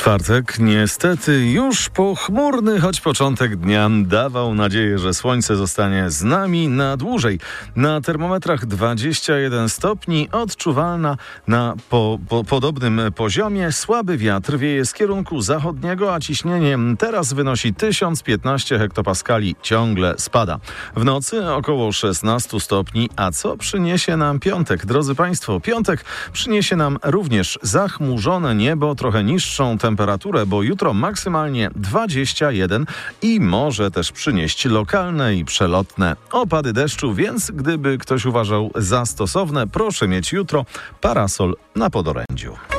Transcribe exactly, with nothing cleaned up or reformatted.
Czwartek niestety już pochmurny, choć początek dnia dawał nadzieję, że słońce zostanie z nami na dłużej. Na termometrach dwadzieścia jeden stopni, odczuwalna na po, po, podobnym poziomie. Słaby wiatr wieje z kierunku zachodniego, a ciśnienie teraz wynosi tysiąc piętnaście hektopaskali, ciągle spada. W nocy około szesnaście stopni, a co przyniesie nam piątek? Drodzy Państwo, piątek przyniesie nam również zachmurzone niebo, trochę niższą temperaturę, bo jutro maksymalnie dwadzieścia jeden i może też przynieść lokalne i przelotne opady deszczu, więc gdyby ktoś uważał za stosowne, proszę mieć jutro parasol na podorędziu.